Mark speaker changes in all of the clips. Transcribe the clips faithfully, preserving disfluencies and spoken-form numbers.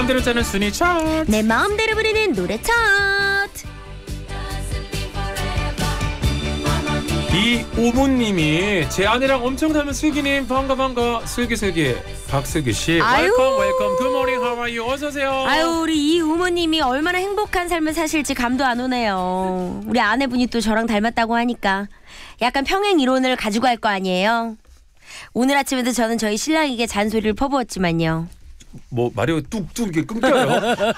Speaker 1: 마음대로 짜는 순위 차트.
Speaker 2: 내 마음대로 부르는 노래 차트.
Speaker 1: 이오문님이 제 아내랑 엄청 닮은 슬기님 반가 반가. 슬기슬기 박슬기씨
Speaker 2: 아유.
Speaker 1: 웰컴 웰컴 굿모닝 하우 아 유 어서오세요.
Speaker 2: 아유, 우리 이우모님이 얼마나 행복한 삶을 사실지 감도 안 오네요. 우리 아내분이 또 저랑 닮았다고 하니까 약간 평행 이론을 가지고 할 거 아니에요. 오늘 아침에도 저는 저희 신랑에게 잔소리를 퍼부었지만요.
Speaker 1: 뭐 말이 뚝뚝 이게 끊겨요.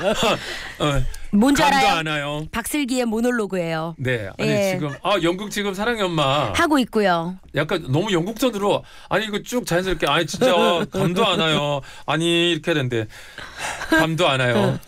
Speaker 1: 어,
Speaker 2: 뭔지
Speaker 1: 감도
Speaker 2: 알아요?
Speaker 1: 안 와요.
Speaker 2: 박슬기의 모놀로그예요.
Speaker 1: 네, 아니
Speaker 2: 예.
Speaker 1: 지금 아 연극 지금 사랑의 엄마
Speaker 2: 하고 있고요.
Speaker 1: 약간 너무 연극전으로 아니 이거 쭉 자연스럽게 아니 진짜 감도 안 와요. 아니 이렇게 하는데 감도 안 와요.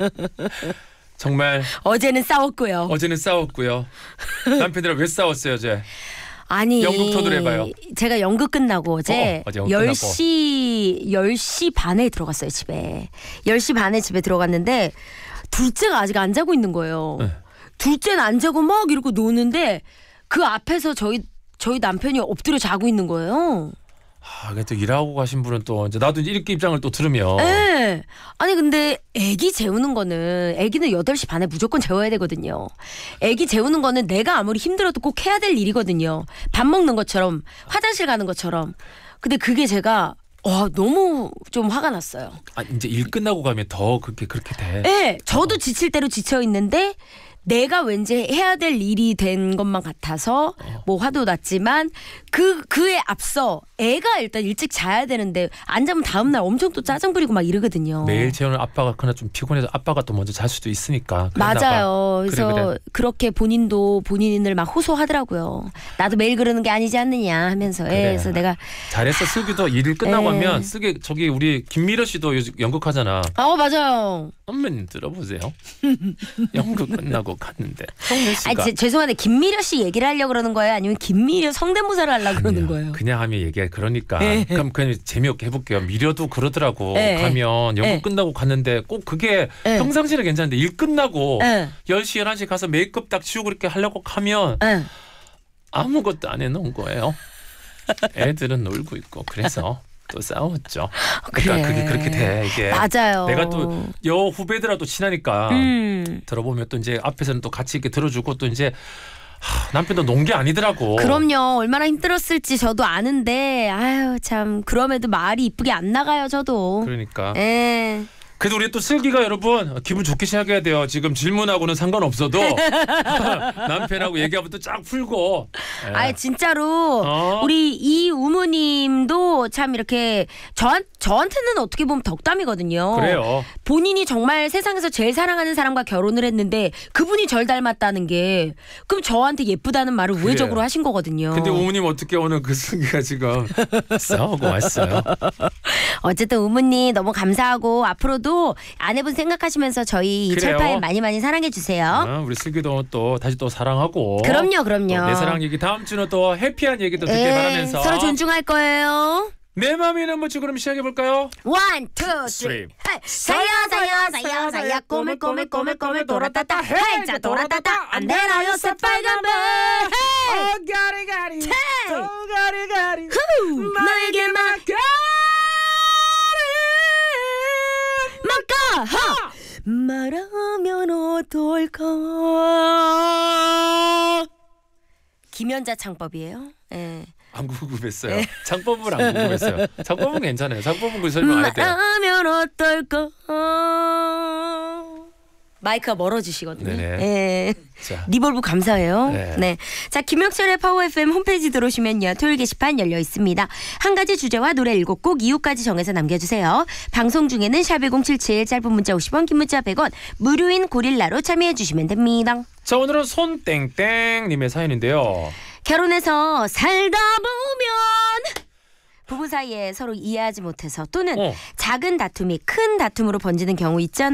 Speaker 1: 정말
Speaker 2: 어제는 싸웠고요.
Speaker 1: 어제는 싸웠고요. 남편이랑 왜 싸웠어요, 어제?
Speaker 2: 아니
Speaker 1: 연극 토들 해봐요.
Speaker 2: 제가 연극 끝나고 어제,
Speaker 1: 어, 어제 연극
Speaker 2: 열 시 열 시 반에 들어갔어요, 집에. 열 시 반에 집에 들어갔는데 둘째가 아직 안 자고 있는 거예요.
Speaker 1: 네.
Speaker 2: 둘째는 안 자고 막 이러고 노는데 그 앞에서 저희 저희 남편이 엎드려 자고 있는 거예요.
Speaker 1: 아, 이게 또 일하고 가신 분은 또 이제 나도 이제 이렇게 입장을 또 들으면
Speaker 2: 네. 아니 근데 애기 재우는 거는 애기는 여덟 시 반에 무조건 재워야 되거든요. 애기 재우는 거는 내가 아무리 힘들어도 꼭 해야 될 일이거든요. 밥 먹는 것처럼 화장실 가는 것처럼. 근데 그게 제가 와, 너무 좀 화가 났어요.
Speaker 1: 아, 이제 일 끝나고 가면 더 그렇게 그렇게 돼.
Speaker 2: 네, 저도 지칠 대로 지쳐 있는데 내가 왠지 해야 될 일이 된 것만 같아서 뭐 화도 났지만 그 그에 앞서 애가 일단 일찍 자야 되는데 안 자면 다음 날 엄청 또 짜증 부리고 막 이러거든요.
Speaker 1: 매일 재우는 아빠가 그나 좀 피곤해서 아빠가 또 먼저 잘 수도 있으니까. 그랬나 봐.
Speaker 2: 맞아요. 그래서
Speaker 1: 그래, 그래.
Speaker 2: 그렇게 본인도 본인을 막 호소하더라고요. 나도 매일 그러는 게 아니지 않느냐 하면서. 예,
Speaker 1: 그래.
Speaker 2: 그래서 내가
Speaker 1: 잘했어. 슬기도 일 끝나고
Speaker 2: 에.
Speaker 1: 하면 슬기 저기 우리 김미려 씨도 요즘 연극하잖아.
Speaker 2: 아 맞아요.
Speaker 1: 엄마님 들어보세요. 연극 끝나고 갔는데 성민 씨가
Speaker 2: 아니, 제, 죄송한데 김미려 씨 얘기를 하려고 그러는 거예요? 아니면 김미려 성대모사를 하려고 그러는 거예요?
Speaker 1: 그냥 하면 얘기해. 그러니까
Speaker 2: 에.
Speaker 1: 그럼 그냥 재미없게 해볼게요. 미려도 그러더라고.
Speaker 2: 에.
Speaker 1: 가면 연극
Speaker 2: 에.
Speaker 1: 끝나고 갔는데 꼭 그게
Speaker 2: 에.
Speaker 1: 평상시는 괜찮은데 일 끝나고
Speaker 2: 에.
Speaker 1: 열 시 열한 시 가서 메이크업 딱 지우고 그렇게 하려고 하면
Speaker 2: 응.
Speaker 1: 아무것도 안 해놓은 거예요. 애들은 놀고 있고 그래서 또 싸웠죠. 그러니까
Speaker 2: 그래.
Speaker 1: 그게 그렇게 돼 이게.
Speaker 2: 맞아요.
Speaker 1: 내가 또 여 후배들하고 친하니까
Speaker 2: 음.
Speaker 1: 들어보면 또 이제 앞에서는 또 같이 이렇게 들어주고 또 이제 하, 남편도 논 게 아니더라고.
Speaker 2: 그럼요. 얼마나 힘들었을지 저도 아는데 아유 참 그럼에도 말이 이쁘게 안 나가요 저도.
Speaker 1: 그러니까.
Speaker 2: 예.
Speaker 1: 그래도 우리 또 슬기가 여러분 기분 좋게 시작해야 돼요. 지금 질문하고는 상관없어도 남편하고 얘기하면 또 쫙 풀고. 예.
Speaker 2: 아 진짜로
Speaker 1: 어?
Speaker 2: 우리 이우모님도 참 이렇게 저 저한테는 어떻게 보면 덕담이거든요.
Speaker 1: 그래요.
Speaker 2: 본인이 정말 세상에서 제일 사랑하는 사람과 결혼을 했는데 그분이 절 닮았다는 게 그럼 저한테 예쁘다는 말을
Speaker 1: 그래.
Speaker 2: 우회적으로 하신 거거든요.
Speaker 1: 근데 우모님 어떻게 오늘 그 슬기가 지금 싸우고 왔어요.
Speaker 2: 어쨌든 우모님 너무 감사하고 앞으로도 아내분 생각하시면서 저희 이
Speaker 1: 그래요.
Speaker 2: 철파임 많이 많이 사랑해 주세요.
Speaker 1: 어, 우리 슬기도 또 다시 또 사랑하고.
Speaker 2: 그럼요, 그럼요.
Speaker 1: 또 내 사랑 얘기 다음 주는 또 해피한 얘기도 듣길
Speaker 2: 예,
Speaker 1: 바라면서
Speaker 2: 서로 존중할 거예요.
Speaker 1: 내 맘이 있는 무지 그럼 시작해 볼까요?
Speaker 2: 원, 투, 쓰리. 사야 사야 사야 사야 꼬물 꼬물 꼬물 꼬물 돌아따따 헤이 자 돌아따따 안 되나요 새빨간 불
Speaker 1: 가리 가리
Speaker 2: 헤이
Speaker 1: 가리 가리
Speaker 2: 후 너에게 맡겨 맡겨 하 말하면 어떨까 김연자 창법이에요. 예.
Speaker 1: 안 궁금했어요. 장법은 안 궁금했어요. 장법은 괜찮아요. 장법은 그 설명 안 해도 돼요.
Speaker 2: 말하면 어떨까 마이크가 멀어지시거든요.
Speaker 1: 네네.
Speaker 2: 예.
Speaker 1: 자,
Speaker 2: 리볼브 감사해요.
Speaker 1: 네.
Speaker 2: 네. 자, 김혁철의 파워 에프엠 홈페이지 들어오시면요. 토요일 게시판 열려 있습니다. 한 가지 주제와 노래 일곱 곡 이유까지 정해서 남겨주세요. 방송 중에는 샵 일공칠칠 짧은 문자 오십 원 긴 문자 백 원 무료인 고릴라로 참여해 주시면 됩니다.
Speaker 1: 자 오늘은 손땡땡님의 사연인데요.
Speaker 2: 결혼해서 살다 보면 부부 사이에 서로 이해하지 못해서 또는
Speaker 1: 어.
Speaker 2: 작은 다툼이 큰 다툼으로 번지는 경우 있잖아요.